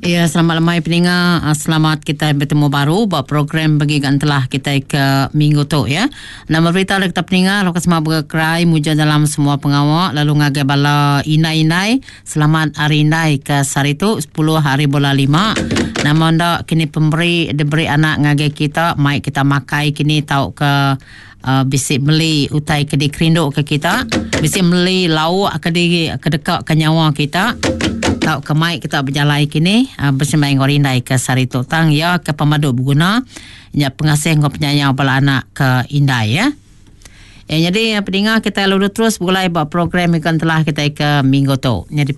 Ya, selamat lemai peninga. Selamat kita bertemu baru buat program bagi telah kita ke minggu tu ya. Nama berita kita peninga lokas semua berkerai muja dalam semua pengawak lalu ngagai bala inai-inai selamat hari inai ke sari tu 10 hari bola 5. Nama anda kini pemberi diberi anak ngagai kita mai kita makai kini tahu ke bisik beli utai ke di kerinduk ke kita bisik beli lauk ke di kedekak ke nyawa kita tahu kemai kita berjalan kini bersembahyang orindai ke sari totang ya ke pemadu berguna ya pengasih ngau penyayang bala anak ke indai ya. Jadi pendengar kita lalu terus mulai buat program yang telah kita ke minggu tu. Jadi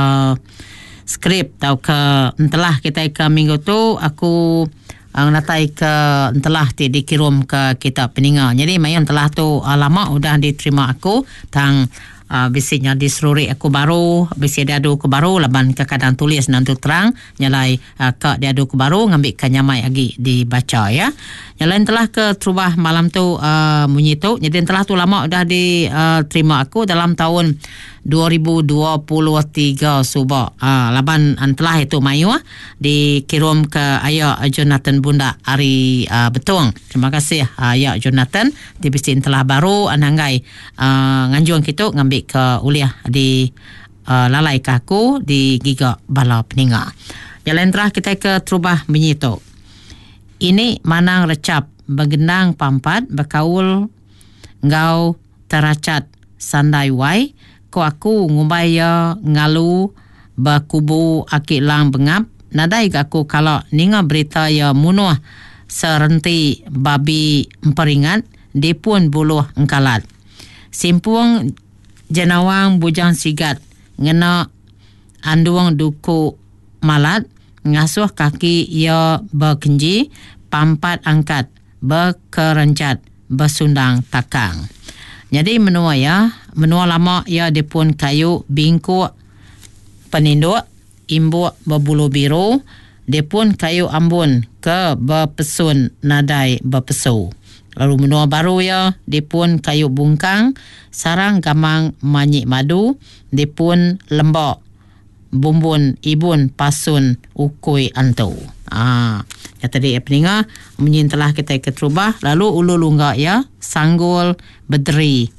skrip tahu ke telah kita ke minggu tu aku natai ke telah dikirim ke kita pendengar. Jadi mayan telah tu lama udah diterima aku tang bisiknya di seruri aku baru bisik diadu aku baru laban ke kadang tulis nanti terang nyalai ke diadu aku baru ngambil ke nyamai lagi dibaca ya. Nyalain telah ke terubah malam tu bunyi tu jadi telah tu lama udah diterima aku dalam tahun 2023 subak laban telah itu mayu dikirim ke ayah Jonathan Bunda Ari Betung. Terima kasih ayah Jonathan di bisik telah baru ananggai nganjuan kita ngambil ke uliah di lalai kaku di giga bala peninga. Jalan terah kita ke terubah bunyi tu. Ini manang recap begenang pampat berkaul ngau teracat sandai wai ko aku ngubaya ngalu bakubu akik lang bengap nadai aku kalau ninga berita ya munuh serenti babi emperingat dipun buluh engkalat simpuang jenawang bujang sigat ngena anduang duku malat ngasuh kaki ia berkenji pampat angkat berkerencat bersundang takang. Jadi menua lama ia dipun kayu bingkuk peninduk imbuk berbulu biru dipun kayu ambun ke berpesun nadai berpesu. Lalu menua baru ya dipun kayu bungkang sarang gamang manyik madu dipun lembok bumbun ibun pasun ukui antu. Ya tadi peninga menyintelah kita keterubah lalu ulu lunggak ya sanggul berderi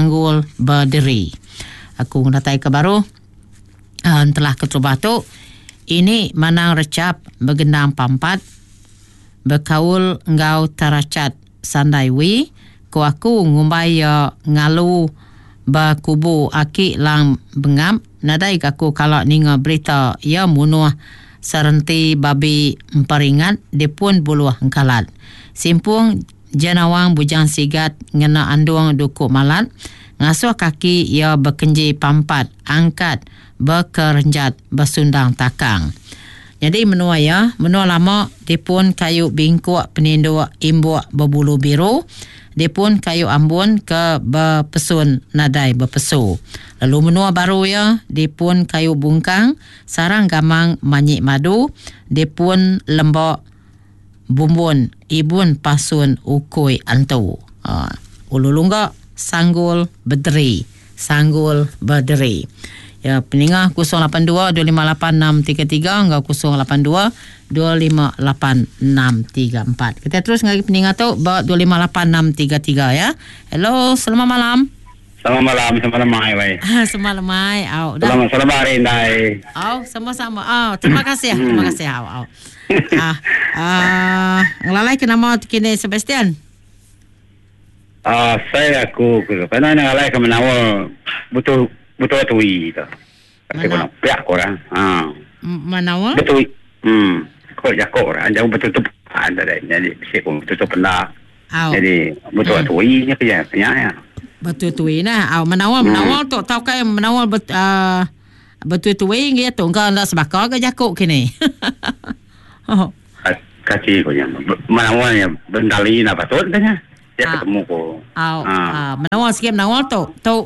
aku natai ke baru telah keterubah tu ini manang recap begendang pampat berkaul ngau teracat sandai wi ko aku ngumbaya ngalu bakubu aki lang bengam nadai aku kalau ninga berita ya munuh serenti babi emperingat dipun buluh engkalat simpung jenawang bujang sigat ngena anduang duku malat ngasuh kaki ia berkenji pampat angkat berkerenjat bersundang takang. Jadi menua lama dipun kayu bingkuk peninduk imbuk berbulu biru dipun kayu ambun ke berpesun nadai berpesu. Lalu menua baru ya dipun kayu bungkang sarang gamang manyik madu dipun lembok bumbun ibun pasun ukui antu. Ulu lunggak sanggul berderi ya peninga 082-258-633 enggak 082-258-634. Kita terus ngagi peninga tu 258-633 ya. Hello, selamat malam. Selamat malam, selamat mai. Selamat mai. Selamat hari indai. Sama-sama. Terima kasih. Ngelalai ke nama kini Sebastian. Saya aku karena ngelalai ke menawal betul tui tu. Kasi ko na piak ko ra. Manawa? Betul. Ko jako ra. Anjang betul tu ada dah. Jadi saya ko betul pernah. Jadi betul tui nya kaya ya. Betul tui nah. Menawal tu tahu kaya menawal betul tui gitu. Engkau nak sebakar ke jako kini? Kasi ko yan. Menawal ya bendali na betul kanya. Dia ketemu ko. Menawal sikit menawal tu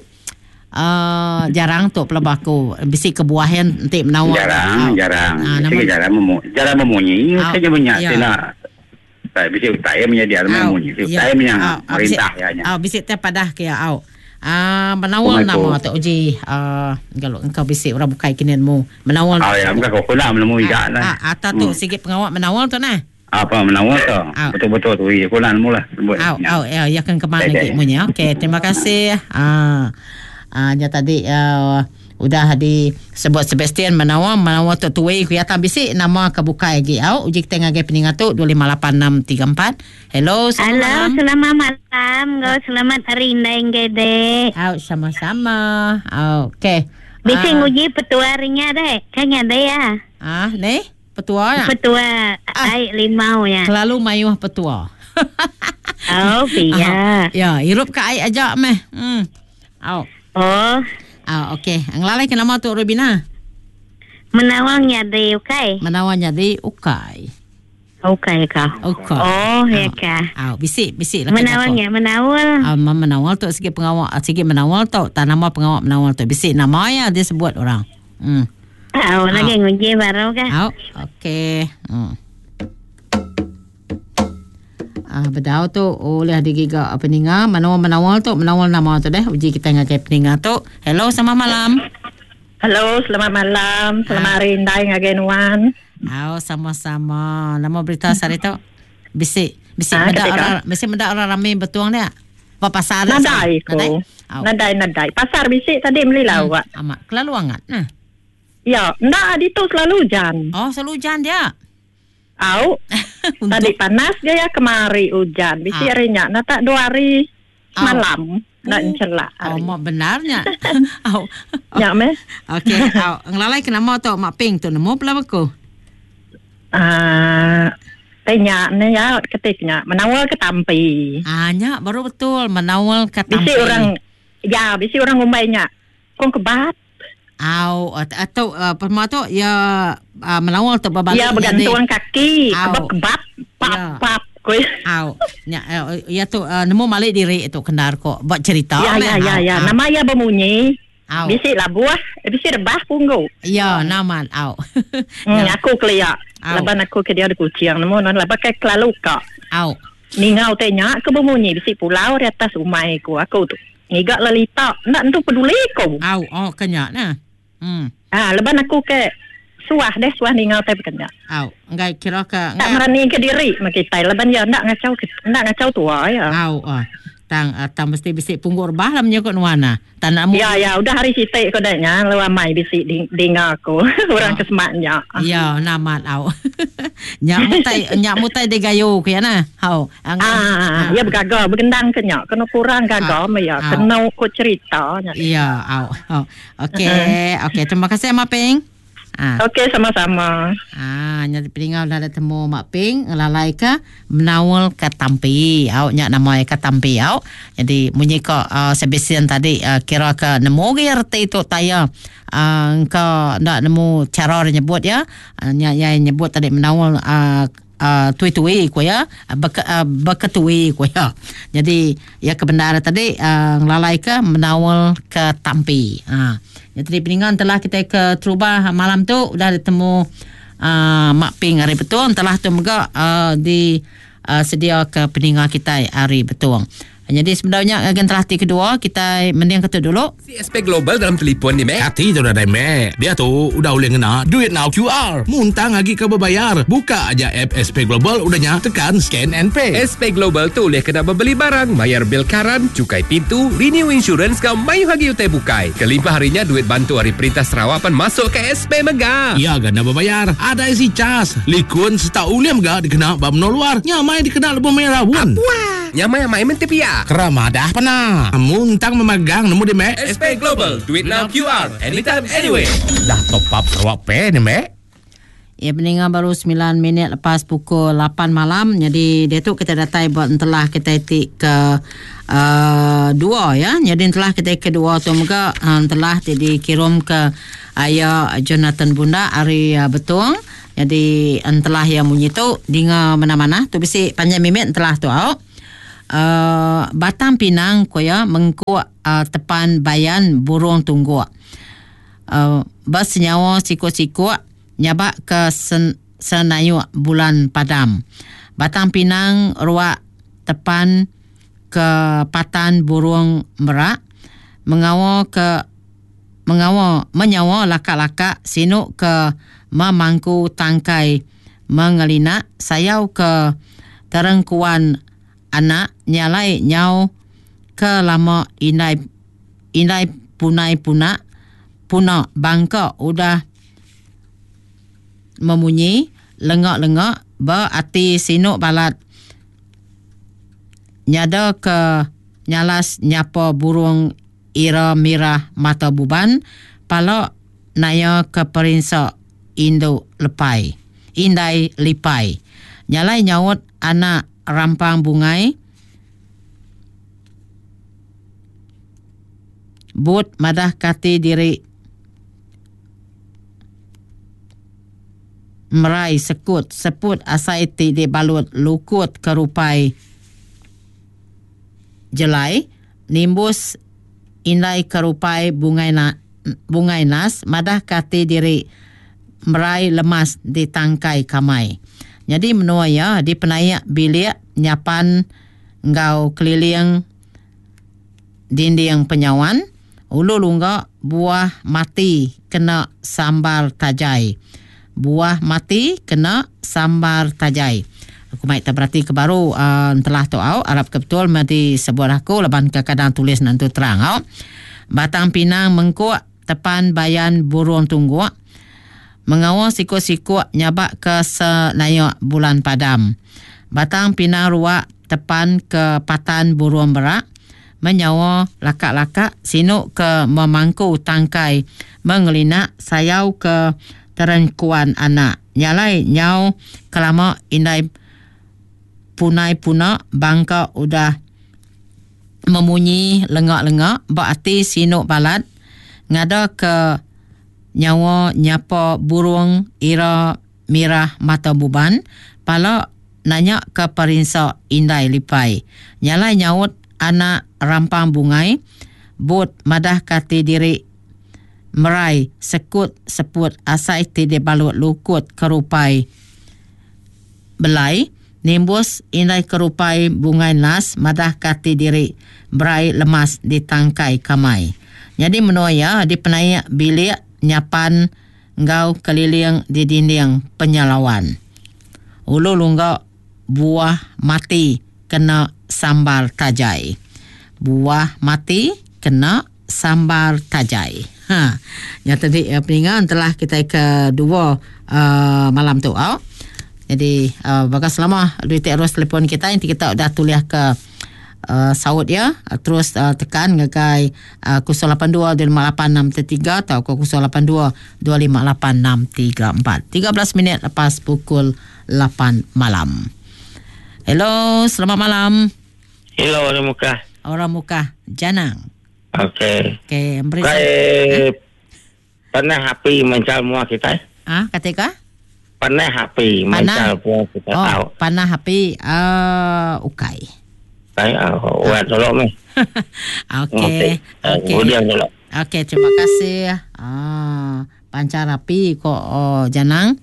jarang tu pelabaku bisik kebuahan nanti menawar jarang memunyi saja banyak tidak bisik utaya menjadi memunyi utaya yang merintah ya bisik teh padah ke Menawal nama tu uji kalau engkau bisik orang bukai kinin mu menawal. Ya bukan kau kena menemu ikat lah. Ata tu sikit pengawak menawal tu nah. Apa menawal tu? Betul-betul tu iya kena mula. Ya kan ke mana git munya. Okey, terima kasih. Nya tadi udah disebut Sebastian menawal tu tuai ku yata bisik nama kebukai gi uji tengah ge peningatu 258634. Hello, selamat malam. Selamat hari indah gede. Sama-sama. Okey. Bising uji petuarinya deh. Kayaknya deh ya. Nih petua ya? Petua. Ai limau ya. Selalu mayuh petua. Iya. Ya, hirup ke ai aja meh. Okey. Ang lalai ke nama tu Rubina? Menawalnya di Ukai. Menawalnya di Ukai. Ukai kah? Ukai. Oh, ya kah? Bisik lah. Menawalnya, menawal. Menawal tu sikit pengawal, sikit menawal tu. Tak nama pengawal menawal tu. Bisik nama ya dia sebut orang. Lagi nguji baru kah? Okey. Bedau tu oleh digiga peninga menawal tu menawal nama tu deh uji kita ngagai peninga tu. Hello, selamat malam. Halo, selamat malam. Selamat hari indah ngagai nuan. Sama-sama. Nama berita sari tu bisik meda orang ramai betuang dia. Apa pasar nadai ko. Nadai. Pasar bisik tadi beli lawak. Amat kelaluangan. Ya, ndak di tu selalu hujan. Selalu hujan dia. Tadi panas dia ya, kemari hujan. Bisi harinya nak tak 2 hari malam nak celak. Mak benarnya. Ya meh. Okey, ngelalai kenapa tu mak ping tu nemu pula aku. Tanya ni ya ketiknya menawal ke Tampi. Nya baru betul menawal ke Tampi. Bisi orang umbainya. Kong kebat. Atau perma tu ya menawal tu babalik. Ya bergantungan kaki, kebat pap. Ya tu nemu malik diri itu kendar kok buat cerita. Ya. Nama ya bemunyi. Bisi lah buah, bisi rebah punggu. Ya, naman. Aku keliak. Laban aku ke dia ada kucing. Nemu laban kayak kelalu kak. Ningau tanya aku bemunyi bisi pulau di atas umai ku. Aku tu ngigak lalita. Nak tu peduli ku. Kenyak nah. Leban aku ke suah ningau tapi kenyak. Enggak kira ke tak merani ke diri makita. Leban ya nak ngacau tua ya. Tang mesti bisik punggur bah lamnya kok nuana. Tanakmu. Ya udah hari sitik ko danya lewa mai bisik dengar aku. Orang kesemaknya. Ya namat Nyak mutai de gayo ke ya na. Ya bergaga bergendang kenyak kena kurang gaga ya. Kena ko cerita. Ya Okey, terima kasih Mak Ping. Okey, sama-sama. Nya peringau dah temu Mak Ping lalai ke menawal ke Tampi. Nya nama ke Tampi. Jadi munyi ko Sebastian tadi kira ke nemu ge RT tu taya. Engkau ndak nemu cara nyebut ya. Nya nyebut tadi menawal tui-tui ko ya. Beketui ko ya. Jadi ya kebenaran tadi lalai ke menawal ke Tampi. Jadi peningan telah kita ke Trubah malam tu udah ditemu Mak Ping hari betul telah tu juga sedia ke peningan kita hari betul. Jadi sebenarnya generasi kedua kita mending kata dulu. CSP Global dalam telefon ni Mek. Hati tu dah Mek. Dia tu udah boleh ngena duit now QR. Muntang lagi ke berbayar. Buka aja app SP Global udahnya tekan scan and pay. SP Global tu boleh kena beli barang, bayar bil karan, cukai pintu, renew insurance kau mayu lagi utai bukai. Kelimpah harinya duit bantu hari perintah Sarawak masuk ke SP Mega. Ya gana berbayar. Ada isi cas. Likun seta uliam ga dikena bab no luar. Nyamai dikena lebih merah pun. Nyamai menteri pia. Keramadah pernah. Muntang memegang nemu di Mek. SP Global. Duit now QR. Anytime, anyway. Dah top up Sarawak Pay ni Mek. Ya peninggal baru 9 minit lepas pukul 8 malam. Jadi dia tu kita datai buat telah kita itik ke 2 ya. Jadi telah kita ke 2 tu muka telah dikirim ke ayah Jonathan Bunda hari betul. Jadi telah yang bunyi tu dinga mana-mana tu bisi panjang mimit telah tu Batang Pinang koya mengkuat tepan bayan burung tunggua. Bas nyawa siku-siku nyabak ke senayu bulan padam. Batang Pinang ruak tepan ke patan burung merak. menyawa laka-laka sinuk ke memangku tangkai mengelina sayau ke terengkuan anak nyalai nyau ke lama indai punai puna bangka udah memunyi lengak-lengak berarti sinuk balat nyada ke nyalas nyapa burung ira mirah mata buban pala naya ke perinsa indai lipai nyalai nyawut anak rampang bungai but madah kati diri merai seput asai di balut lukut kerupai jelai nimbus indai kerupai bungai nas madah kati diri merai lemas di tangkai kamai. Jadi menua ya di penayak bilik nyapan ngau keliling dinding penyawan ulu lungga buah mati kena sambar tajai. Buah mati kena sambar tajai. Aku mai terberati ke baru telah tu Arab ke betul mati sebuah aku leban ke kadang tulis nanti terang Batang pinang mengkuak tepan bayan burung tungguk mengawa siku-siku nyabak ke senayak bulan padam. Batang pinang ruak tepan ke patan burung berak menyawa lakak-lakak sinuk ke memangku tangkai mengelina sayau ke terengkuan anak nyalai nyau kelama indai punai puna bangka udah memunyi lengak-lengak berarti sinuk balat ngada ke nyawa nyapa burung ira mirah mata buban pala nanya ke perinsa indai lipai nyalai nyaut anak rampang bungai but madah kati diri merai seput asai tidak balut lukut kerupai belai nimbus indai kerupai bungai nas madah kati diri berai lemas di tangkai kamai. Jadi menua ya di penayak bilik nyapan ngau keliling di dinding penyalawan. Ulu lungga buah mati kena sambar tajai. Buah mati kena sambar tajai. Yang tadi peningan telah kita kedua malam tu. Jadi bagus lama duit terus telefon kita nanti kita dah tulis ke saud ya terus tekan ngagai 082-258-633 atau 082-258-634 13 minit lepas pukul 8 malam. Hello, selamat malam. Hello, orang muka Janang. Okey, pernah happy mencal mua kita? Ketika? Pernah happy mencal mua kita tahu. Pernah happy ukai. Buat tolong ni. Okey. Okey, terima kasih. Pancar api kok Janang.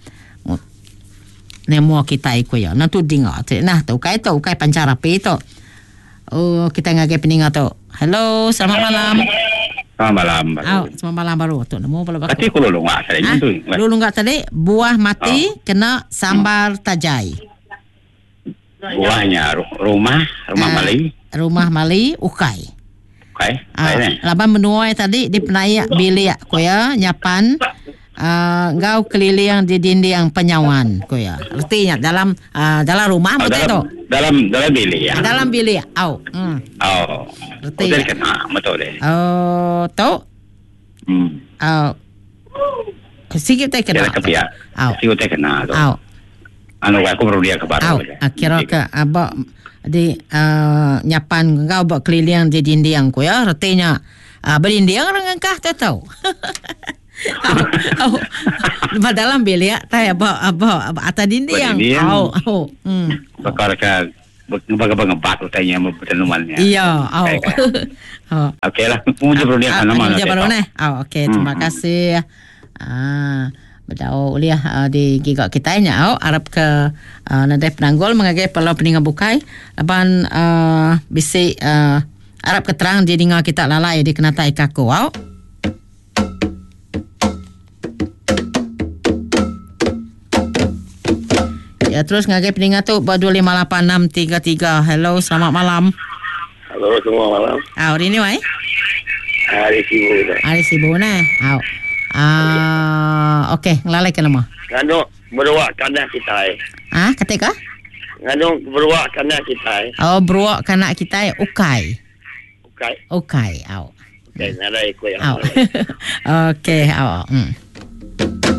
Nemo kita ikut ya. Nanti dengar. Nah, tu ukai pancar api tu. Kita ngagai peningat tu. Hello, selamat malam. Selamat malam. Selamat malam baru. Tu nemu pula baku. Tadi aku lulunggak tadi. Lulunggak tadi buah mati kena sambar tajai. Buahnya rumah Mali. Rumah Mali ukai. Ukai. Laban menuai tadi di penayak bilik ko ya nyapan ngau keliling di dinding penyawan ko ya. Artinya dalam rumah betul tu. Dalam bilik ya. Dalam bilik. Betul kena betul deh. Tu. Sikit tak kena. Sikit tak kena tu. Aku baru dia ke baru. Kira ke abak di nyapan kau buat keliling di dinding ko ya. Artinya berinding dengan kah tahu. Dalam bilik saya abak atas dinding. Bakal ke ngebat utanya bertenumannya. Iya. Okey lah. Muncul baru dia kan nama. Okey, terima kasih. Bedau uliah di gigak kita nya Arab ke nadai penanggul mengagai pala peningan bukai laban bisi Arab keterang dia dengar kita lalai di kena tai kaku. Ya, terus ngagai pendengar tu 25863. Hello, selamat malam. Halo, semua malam. Hari ni wai? Hari sibuk. Hari sibuk nah. Okey, ngelalai ke nama? Ngano beruak kanak kita. Ketika? Ngano beruak kanak kita. Beruak kanak kita ukai. Ukai. Okay, Okay, narai ko yan. Okay,